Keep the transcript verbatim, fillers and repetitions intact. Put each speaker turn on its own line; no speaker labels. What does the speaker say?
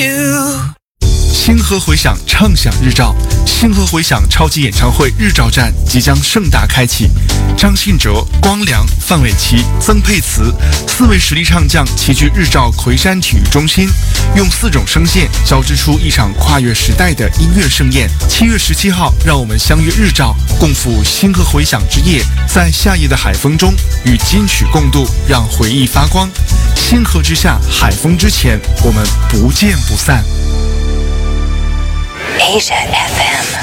星河回响，畅享日照。星河回响超级演唱会日照站即将盛大开启，张信哲、光良、范玮琪、曾沛慈四位实力唱将齐聚日照魁山体育中心，用四种声线交织出一场跨越时代的音乐盛宴。七月十七号，让我们相约日照，共赴星河回响之夜，在夏夜的海风中与金曲共度，让回忆发光。星河之下，海风之前，我们不见不散。
Asia F M。